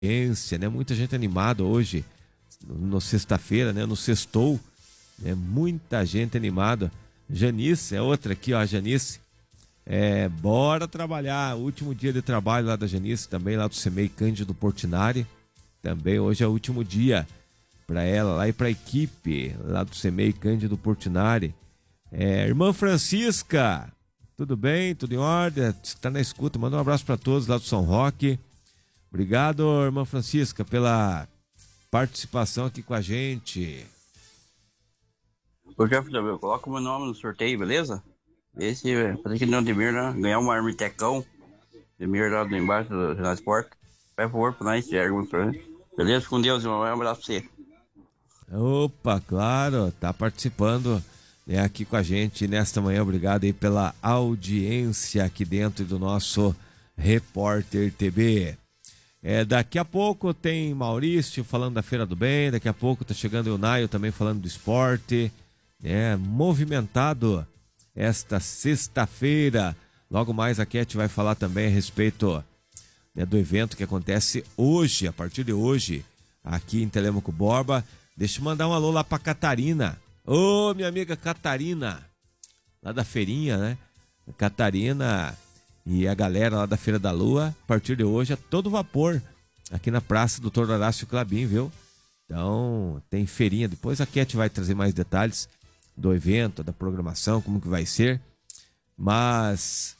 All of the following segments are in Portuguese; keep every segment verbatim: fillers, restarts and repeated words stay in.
audiência, né? Muita gente animada hoje, no, no sexta-feira, né? No sextou, né? Muita gente animada. Janice é outra aqui, ó, a Janice. É, bora trabalhar, último dia de trabalho lá da Janice, também lá do CEMEI Cândido Portinari. Também hoje é o último dia para ela lá e para a equipe lá do CEMEI Cândido Portinari. É, irmã Francisca, tudo bem? Tudo em ordem? Está na escuta? Manda um abraço para todos lá do São Roque. Obrigado, irmã Francisca, pela participação aqui com a gente. Ô, Jefferson, coloca o meu nome no sorteio, beleza? Esse, fazer que não Demir, né? Ganhar um marmitecão. Demir lá do embaixo do transporte. Por favor, pra nós, Tiago. Beleza? Com Deus, irmão. Um abraço pra você. Opa, claro, tá participando, né, aqui com a gente nesta manhã. Obrigado aí pela audiência aqui dentro do nosso Repórter T V. É, daqui a pouco tem Maurício falando da Feira do Bem, daqui a pouco tá chegando o Naio também falando do esporte, né, movimentado esta sexta-feira. Logo mais a Cat vai falar também a respeito, né, do evento que acontece hoje, a partir de hoje, aqui em Telêmaco Borba. Deixa eu mandar um alô lá pra Catarina. Ô, oh, minha amiga Catarina, lá da feirinha, né? Catarina e a galera lá da Feira da Lua, a partir de hoje é todo vapor aqui na Praça do Doutor Horácio Clabin, viu? Então, tem feirinha. Depois a Cat vai trazer mais detalhes do evento, da programação, como que vai ser. Mas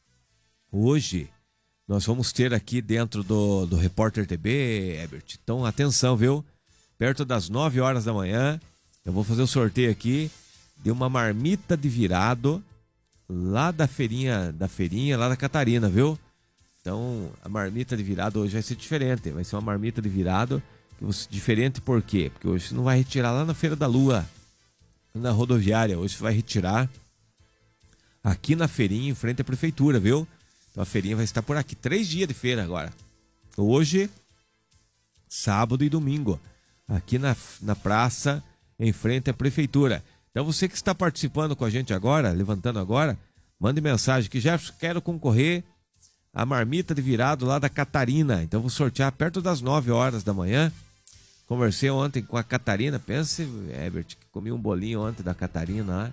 hoje nós vamos ter aqui dentro do, do Repórter T V, Herbert. Então, atenção, viu? Perto das nove horas da manhã, eu vou fazer o sorteio aqui de uma marmita de virado lá da feirinha, da feirinha, lá da Catarina, viu? Então, a marmita de virado hoje vai ser diferente. Vai ser uma marmita de virado que você, diferente por quê? Porque hoje você não vai retirar lá na Feira da Lua, na rodoviária. Hoje você vai retirar aqui na feirinha, em frente à prefeitura, viu? Então a feirinha vai estar por aqui. Três dias de feira agora. Hoje, sábado e domingo. Aqui na, na praça, em frente à prefeitura. Então você que está participando com a gente agora, levantando agora, mande mensagem que Jefferson, quero concorrer à marmita de virado lá da Catarina. Então vou sortear perto das nove horas da manhã. Conversei ontem com a Catarina. Pense, Herbert, que comi um bolinho ontem da Catarina lá.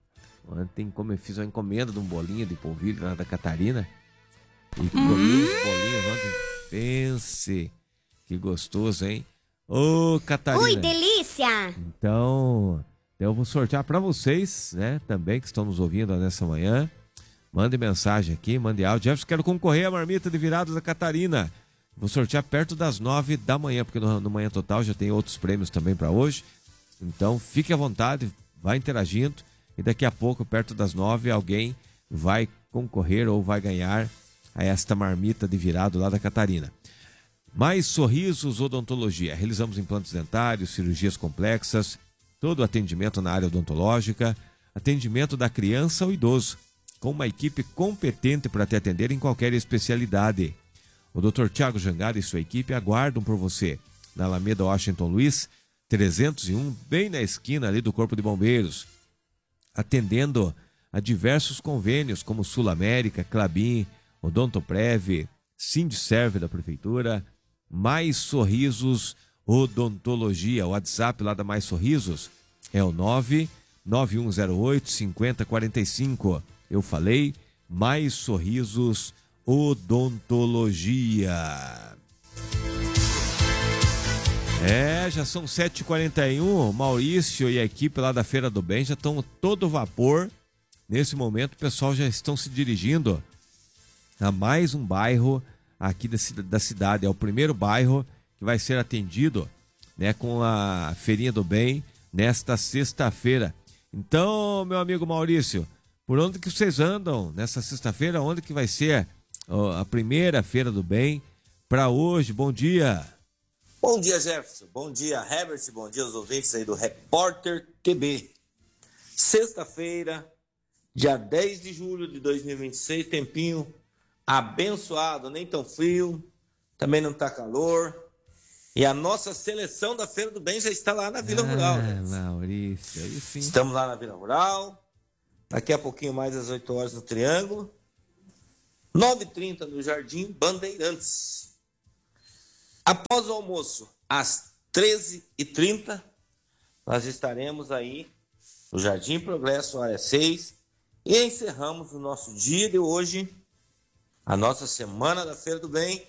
Ontem como eu fiz uma encomenda de um bolinho de polvilho lá da Catarina. E comi uns bolinhos ontem. Pense, que gostoso, hein? Ô, Catarina. Ui, delícia! Então, eu vou sortear para vocês, né, também que estão nos ouvindo nessa manhã. Mande mensagem aqui, mande áudio. Jefferson, quero concorrer à marmita de virados da Catarina. Vou sortear perto das nove da manhã, porque no, no Manhã Total já tem outros prêmios também para hoje. Então, fique à vontade, vai interagindo. E daqui a pouco, perto das nove, alguém vai concorrer ou vai ganhar a esta marmita de virado lá da Catarina. Mais Sorrisos Odontologia. Realizamos implantes dentários, cirurgias complexas, todo atendimento na área odontológica, atendimento da criança ao idoso, com uma equipe competente para te atender em qualquer especialidade. O doutor Tiago Jangada e sua equipe aguardam por você na Alameda Washington Luiz, trezentos e um, bem na esquina ali do Corpo de Bombeiros, atendendo a diversos convênios como Sul América, Clabin, Odontoprev, Sindserve da Prefeitura, Mais Sorrisos Odontologia. O WhatsApp lá da Mais Sorrisos é o nove nove um zero oito cinco zero quatro cinco. Eu falei Mais Sorrisos Odontologia. É, já são sete e quarenta e um. Maurício e a equipe lá da Feira do Bem já estão todo vapor. Nesse momento, o pessoal já estão se dirigindo a mais um bairro aqui da, da cidade. É o primeiro bairro que vai ser atendido, né, com a Feirinha do Bem nesta sexta-feira. Então, meu amigo Maurício, por onde que vocês andam nessa sexta-feira? Onde que vai ser ó, a primeira Feira do Bem para hoje? Bom dia. Bom dia, Jefferson. Bom dia, Herbert. Bom dia aos ouvintes aí do Repórter T V. Sexta-feira, dia dez de julho de dois mil e vinte e seis, tempinho abençoado, nem tão frio, também não tá calor. E a nossa seleção da Feira do Bem já está lá na Vila ah, Rural. Né? Maurício, aí sim. Estamos lá na Vila Rural. Daqui a pouquinho mais às oito horas no Triângulo. nove e trinta no Jardim Bandeirantes. Após o almoço, às treze e trinta, nós estaremos aí no Jardim Progresso, área seis, e encerramos o nosso dia de hoje, a nossa Semana da Feira do Bem,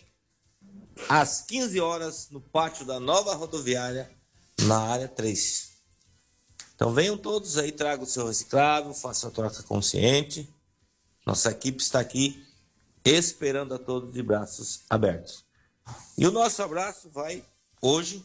às quinze horas, no pátio da nova rodoviária, na área três. Então venham todos aí, tragam o seu reciclável, façam a troca consciente. Nossa equipe está aqui esperando a todos de braços abertos. E o nosso abraço vai hoje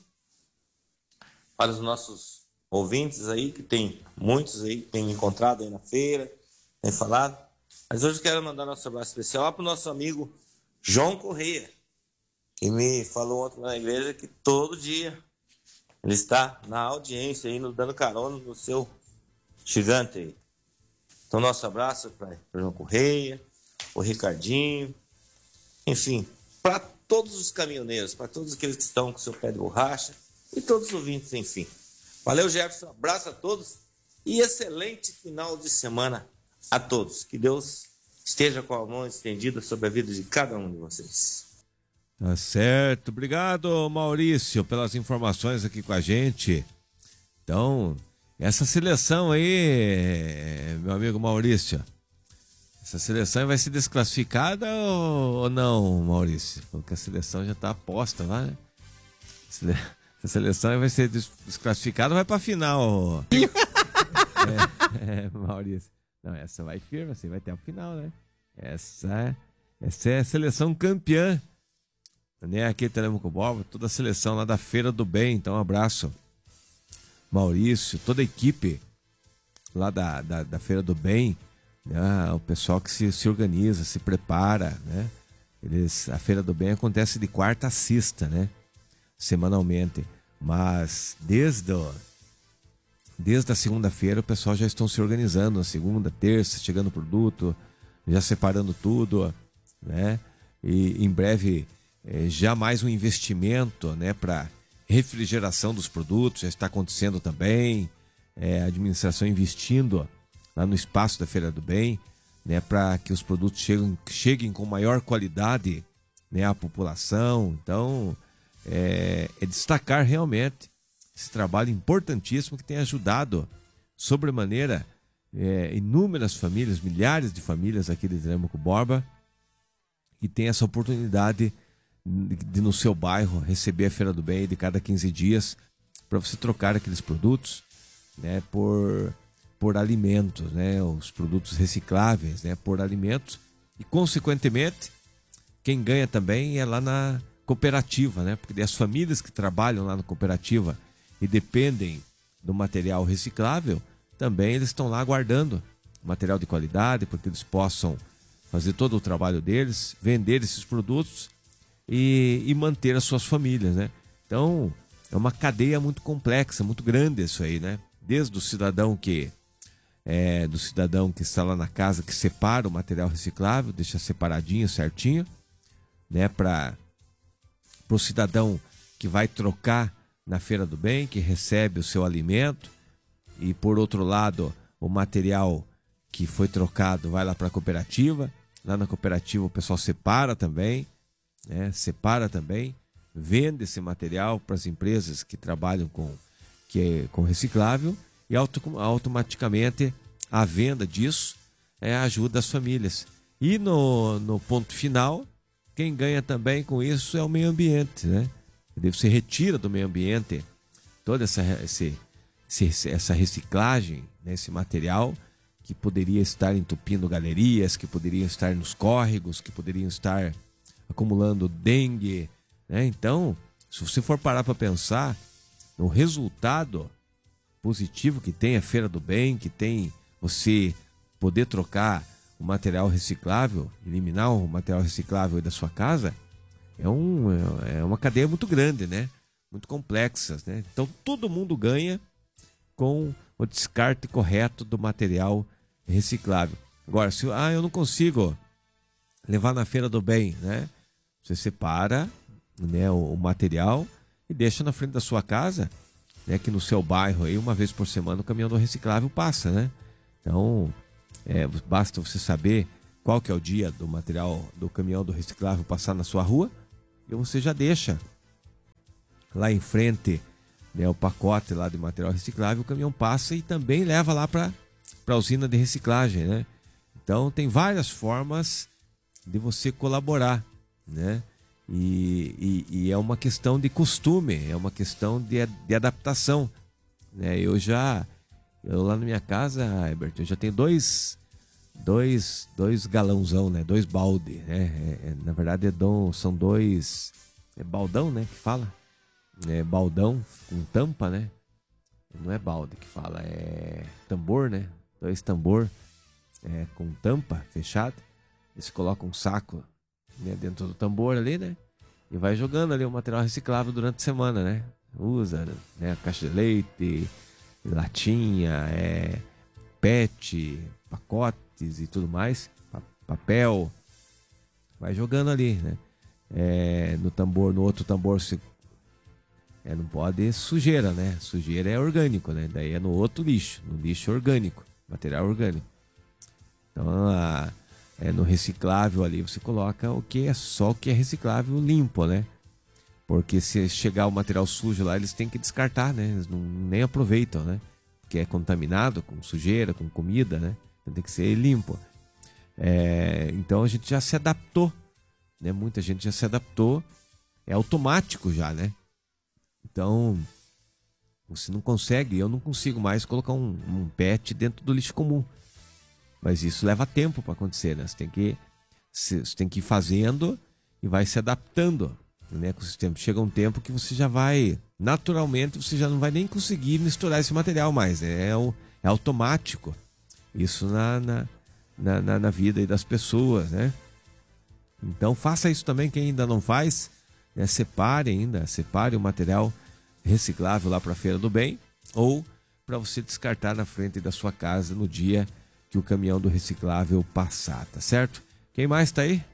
para os nossos ouvintes aí, que tem muitos aí, que tem encontrado aí na feira, tem falado. Mas hoje eu quero mandar nosso abraço especial para o nosso amigo João Correia, que me falou ontem na igreja que todo dia ele está na audiência aí, nos dando carona no seu gigante aí. Então, nosso abraço para o João Correia, o Ricardinho, enfim, para todos os caminhoneiros, para todos aqueles que estão com seu pé de borracha e todos os ouvintes, enfim. Valeu, Jefferson, abraço a todos e excelente final de semana a todos. Que Deus esteja com a mão estendida sobre a vida de cada um de vocês. Tá certo, obrigado, Maurício, pelas informações aqui com a gente. Então, essa seleção aí, meu amigo Maurício, essa seleção vai ser desclassificada ou, ou não, Maurício? Porque a seleção já tá posta lá, né? Essa seleção vai ser desclassificada, vai pra final. é, é, Maurício. Não, essa vai firme, você vai até o final, né? Essa, essa é a seleção campeã, né? Aqui teremos com o Bob, toda a seleção lá da Feira do Bem. Então, um abraço, Maurício, toda a equipe lá da, da, da Feira do Bem, né? O pessoal que se, se organiza, se prepara, né? Eles, a Feira do Bem acontece de quarta a sexta, né? Semanalmente, mas desde, o, desde a segunda-feira o pessoal já estão se organizando, na segunda, terça, chegando o produto, já separando tudo, né? E em breve é, já mais um investimento, né, para refrigeração dos produtos, já está acontecendo também, é, a administração investindo lá no espaço da Feira do Bem, né, para que os produtos cheguem, cheguem com maior qualidade, né, à população. Então, É, é destacar realmente esse trabalho importantíssimo que tem ajudado sobremaneira é, inúmeras famílias, milhares de famílias aqui de Tremembé Borba, que tem essa oportunidade de, de no seu bairro receber a Feira do Bem de cada quinze dias para você trocar aqueles produtos, né, por, por alimentos, né, os produtos recicláveis, né, por alimentos, e consequentemente quem ganha também é lá na cooperativa, né? Porque as famílias que trabalham lá na cooperativa e dependem do material reciclável, também eles estão lá aguardando material de qualidade, porque eles possam fazer todo o trabalho deles, vender esses produtos e, e manter as suas famílias, né? Então, é uma cadeia muito complexa, muito grande isso aí, né? Desde o cidadão que é, do cidadão que está lá na casa, que separa o material reciclável, deixa separadinho, certinho, né? Para para o cidadão que vai trocar na Feira do Bem, que recebe o seu alimento, e por outro lado, o material que foi trocado vai lá para a cooperativa. Lá na cooperativa o pessoal separa também, né? Separa também, vende esse material para as empresas que trabalham com, que é, com reciclável, e auto, automaticamente a venda disso é, ajuda as famílias. E no, no ponto final, quem ganha também com isso é o meio ambiente, né? Você retira do meio ambiente toda essa, esse, essa reciclagem, né? Esse material que poderia estar entupindo galerias, que poderia estar nos córregos, que poderiam estar acumulando dengue, né? Então, se você for parar para pensar no resultado positivo que tem a Feira do Bem, que tem você poder trocar o material reciclável, eliminar o material reciclável da sua casa, é, um, é uma cadeia muito grande, né? Muito complexa, né? Então todo mundo ganha com o descarte correto do material reciclável. Agora, se ah, eu não consigo levar na Feira do Bem, né? Você separa, né, o, o material e deixa na frente da sua casa, né? Que no seu bairro aí, uma vez por semana, o caminhão do reciclável passa, né? Então, É, basta você saber qual que é o dia do material do caminhão do reciclável passar na sua rua e você já deixa lá em frente, né, o pacote lá de material reciclável, o caminhão passa e também leva lá para a usina de reciclagem, né? Então tem várias formas de você colaborar, né? E, e, e é uma questão de costume, é uma questão de, de adaptação, né? Eu já, eu lá na minha casa, Herbert, eu já tenho dois, dois, dois galãozão, né? Dois balde, né? É, é, na verdade é dom, são dois, é baldão, né? Que fala, é baldão com tampa, né? Não é balde que fala, é tambor, né? Dois tambor é, com tampa fechada. Eles colocam um saco, né, dentro do tambor ali, né? E vai jogando ali o material reciclável durante a semana, né? Usa, né, caixa de leite, latinha, é, pet, pacotes e tudo mais, papel. Vai jogando ali, né? É, no tambor, no outro tambor se É, não pode sujeira, né? Sujeira é orgânico, né? Daí é no outro lixo, no lixo orgânico, material orgânico. Então, a, é, no reciclável ali você coloca o que é só o que é reciclável limpo, né? Porque se chegar o material sujo lá, eles têm que descartar, né? Eles não, nem aproveitam, né? Porque é contaminado com sujeira, com comida, né? Então, tem que ser limpo. É, então a gente já se adaptou, né? Muita gente já se adaptou. É automático já, né? Então, você não consegue, eu não consigo mais colocar um, um pet dentro do lixo comum. Mas isso leva tempo para acontecer, né? Você tem que, você tem que ir fazendo e vai se adaptando, né, com o sistema. Chega um tempo que você já vai, naturalmente, você já não vai nem conseguir misturar esse material mais, né? É, o, é automático isso na, na, na, na, na vida aí das pessoas, né? Então, faça isso também, quem ainda não faz. Né, separe ainda, separe o material reciclável lá para a Feira do Bem ou para você descartar na frente da sua casa no dia que o caminhão do reciclável passar, tá certo? Quem mais tá aí?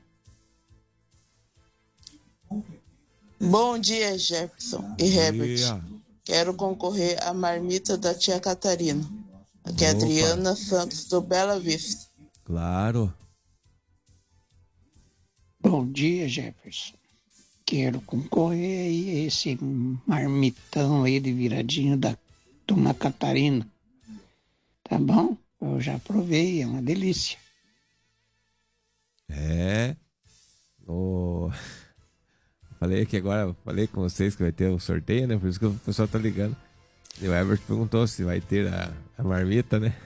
Bom dia, Jefferson e Herbert. Quero concorrer à marmita da tia Catarina. Aqui é a Adriana Santos do Bela Vista. Claro. Bom dia, Jefferson. Quero concorrer aí a esse marmitão aí de viradinho da Dona Catarina. Tá bom? Eu já provei, é uma delícia. É. Oh. Falei aqui agora, falei com vocês que vai ter o sorteio, né? Por isso que o pessoal tá ligando. E o Herbert perguntou se vai ter a, a marmita, né?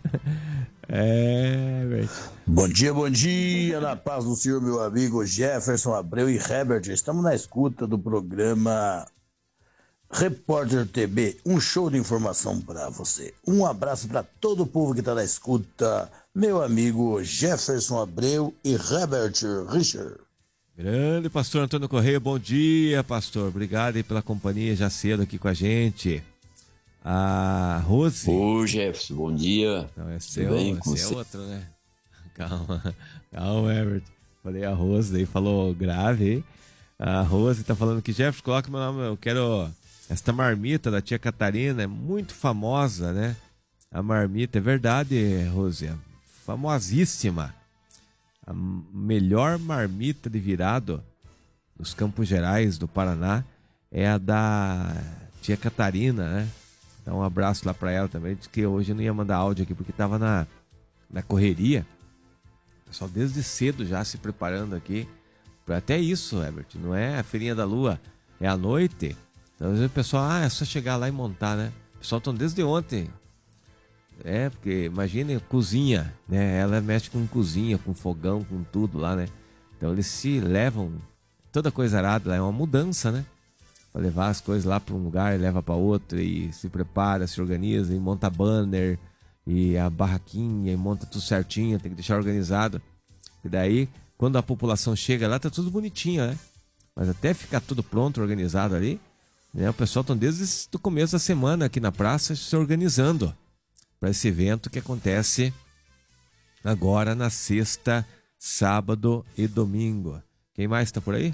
É, Herbert. Bom dia, bom dia, na paz do Senhor, meu amigo Jefferson Abreu e Herbert. Estamos na escuta do programa Repórter T V, um show de informação para você. Um abraço para todo o povo que está na escuta, meu amigo Jefferson Abreu e Herbert Richard. Grande pastor Antônio Correia, bom dia, pastor. Obrigado aí pela companhia já cedo aqui com a gente. A Rose. Ô, Jefferson, bom dia. Não, esse, é, bem, esse é outro, né? Calma, calma, Herbert. Falei a Rose, daí falou grave aí. A Rose tá falando que, Jefferson, coloca meu nome, eu quero... Esta marmita da tia Catarina é muito famosa, né? A marmita, é verdade, Rose, é famosíssima. A melhor marmita de virado dos Campos Gerais, do Paraná, é a da tia Catarina, né? Então um abraço lá pra ela também. Diz que hoje eu não ia mandar áudio aqui porque tava na, na correria. O pessoal desde cedo já se preparando aqui para até isso, Herbert. Não é a feirinha da lua, é à noite. Então às vezes o pessoal, ah, é só chegar lá e montar, né? O pessoal estão desde ontem. É, porque imagine cozinha, né? Ela mexe com cozinha, com fogão, com tudo lá, né? Então eles se levam toda coisa arada, é uma mudança, né? Para levar as coisas lá para um lugar e leva para outro e se prepara, se organiza e monta banner e a barraquinha e monta tudo certinho, tem que deixar organizado. E daí, quando a população chega lá, tá tudo bonitinho, né? Mas até ficar tudo pronto, organizado ali, né? O pessoal tá desde o começo da semana aqui na praça se organizando para esse evento que acontece agora na sexta, sábado e domingo. Quem mais tá por aí?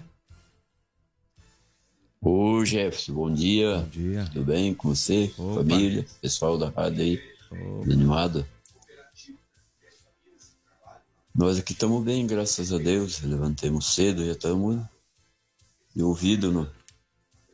Ô, Jefferson, bom dia. Bom dia. Tudo bem com você, Opa. família, pessoal da rádio aí, Opa. animado? Nós aqui estamos bem, graças a Deus. Levantemos cedo, já estamos de ouvido no,